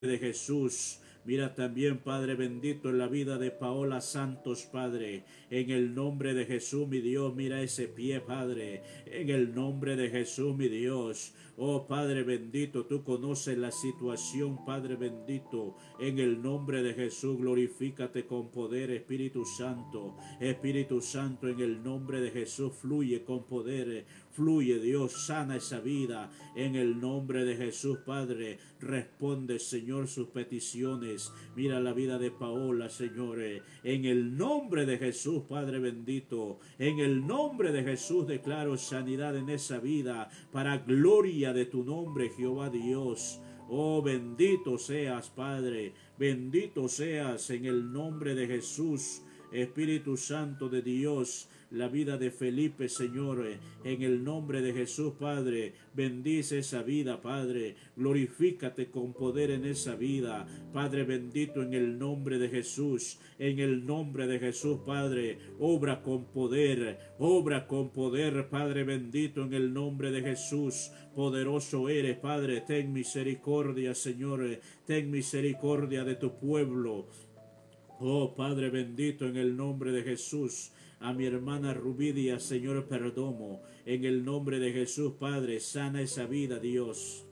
de Jesús. Mira también, Padre bendito, en la vida de Paola Santos, Padre. En el nombre de Jesús, mi Dios, mira ese pie, Padre. En el nombre de Jesús, mi Dios. Oh, Padre bendito, tú conoces la situación, Padre bendito. En el nombre de Jesús, glorifícate con poder, Espíritu Santo. Espíritu Santo, en el nombre de Jesús, fluye con poder. Fluye, Dios, sana esa vida. En el nombre de Jesús, Padre, responde, Señor, sus peticiones. Mira la vida de Paola, Señor. En el nombre de Jesús, Padre bendito. En el nombre de Jesús declaro sanidad en esa vida, para gloria de tu nombre, Jehová Dios. Oh, bendito seas, Padre. Bendito seas en el nombre de Jesús. Espíritu Santo de Dios, la vida de Felipe, Señor, en el nombre de Jesús, Padre, bendice esa vida, Padre, glorifícate con poder en esa vida, Padre bendito, en el nombre de Jesús, en el nombre de Jesús, Padre, obra con poder, Padre bendito, en el nombre de Jesús, poderoso eres, Padre, ten misericordia, Señor, ten misericordia de tu pueblo. Oh, Padre bendito, en el nombre de Jesús, a mi hermana Rubidia, Señor, perdomo. En el nombre de Jesús, Padre, sana esa vida, Dios.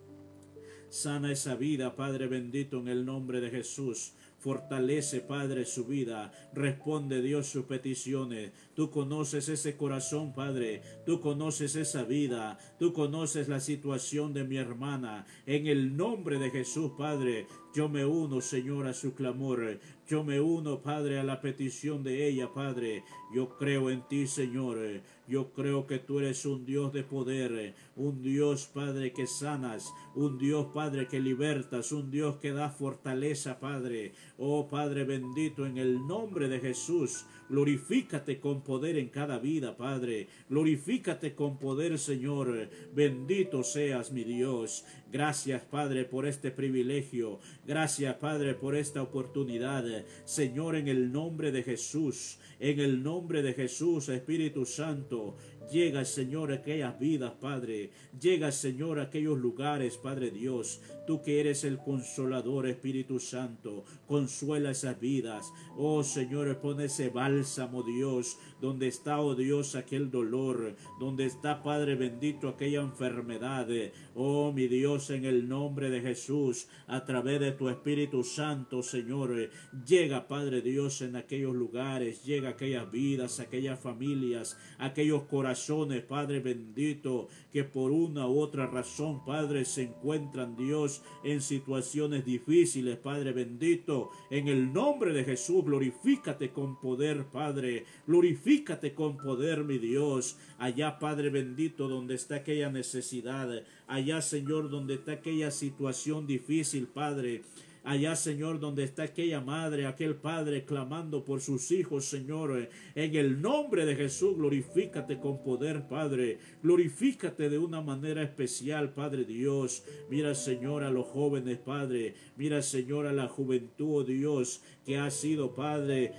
Sana esa vida, Padre bendito, en el nombre de Jesús. Fortalece, Padre, su vida. Responde, Dios, sus peticiones. Tú conoces ese corazón, Padre. Tú conoces esa vida. Tú conoces la situación de mi hermana. En el nombre de Jesús, Padre, yo me uno, Señor, a su clamor. Yo me uno, Padre, a la petición de ella, Padre. Yo creo en ti, Señor. Yo creo que tú eres un Dios de poder. Un Dios, Padre, que sanas. Un Dios, Padre, que libertas. Un Dios que da fortaleza, Padre. Oh, Padre bendito, en el nombre de Jesús. Glorifícate con poder en cada vida, Padre. Glorifícate con poder, Señor. Bendito seas, mi Dios. Gracias, Padre, por este privilegio. Gracias, Padre, por esta oportunidad. Señor, en el nombre de Jesús. En el nombre de Jesús, Espíritu Santo. Llega, Señor, a aquellas vidas, Padre. Llega, Señor, a aquellos lugares, Padre Dios. Tú que eres el consolador, Espíritu Santo. Consuela esas vidas. Oh, Señor, pon ese bálsamo, Dios. Donde está, oh Dios, aquel dolor. Donde está, Padre bendito, aquella enfermedad. Oh, mi Dios, en el nombre de Jesús. A través de tu Espíritu Santo, Señor. Llega, Padre Dios, en aquellos lugares. Llega a aquellas vidas, aquellas familias, aquellos corazones, Padre bendito, que por una u otra razón, Padre, se encuentran, Dios, en situaciones difíciles, Padre bendito. En el nombre de Jesús, glorifícate con poder, Padre. Glorifícate con poder, mi Dios. Allá, Padre bendito, donde está aquella necesidad. Allá, Señor, donde está aquella situación difícil, Padre. Allá, Señor, donde está aquella madre, aquel padre clamando por sus hijos, Señor. En el nombre de Jesús, glorifícate con poder, Padre. Glorifícate de una manera especial, Padre Dios. Mira, Señor, a los jóvenes, Padre. Mira, Señor, a la juventud, oh Dios, que ha sido, Padre,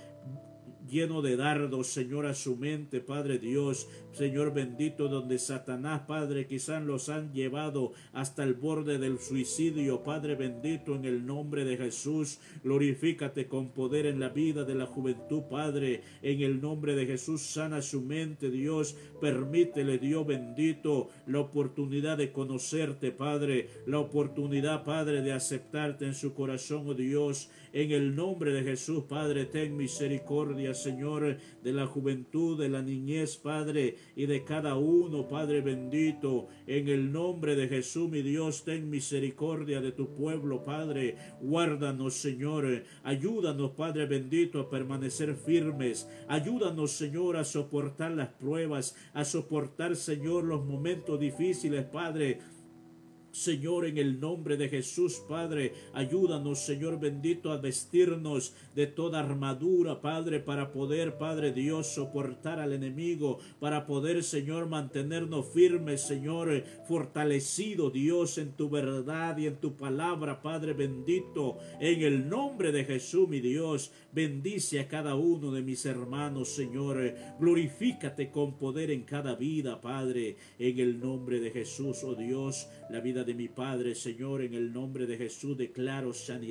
lleno de dardos, Señor, a su mente, Padre Dios, Señor bendito, donde Satanás, Padre, quizás los han llevado hasta el borde del suicidio, Padre bendito, en el nombre de Jesús, glorifícate con poder en la vida de la juventud, Padre, en el nombre de Jesús, sana su mente, Dios, permítele, Dios bendito, la oportunidad de conocerte, Padre, la oportunidad, Padre, de aceptarte en su corazón, oh Dios, en el nombre de Jesús, Padre, ten misericordia, Señor, de la juventud, de la niñez, Padre, y de cada uno, Padre bendito. En el nombre de Jesús, mi Dios, ten misericordia de tu pueblo, Padre. Guárdanos, Señor. Ayúdanos, Padre bendito, a permanecer firmes. Ayúdanos, Señor, a soportar las pruebas, a soportar, Señor, los momentos difíciles, Padre. Señor, en el nombre de Jesús, Padre, ayúdanos, Señor bendito, a vestirnos de toda armadura, Padre, para poder, Padre Dios, soportar al enemigo, para poder, Señor, mantenernos firmes, Señor, fortalecido, Dios, en tu verdad y en tu palabra, Padre bendito, en el nombre de Jesús, mi Dios, bendice a cada uno de mis hermanos, Señor, glorifícate con poder en cada vida, Padre, en el nombre de Jesús, oh Dios, la vida vida de mi padre, Señor, en el nombre de Jesús declaro sanidad.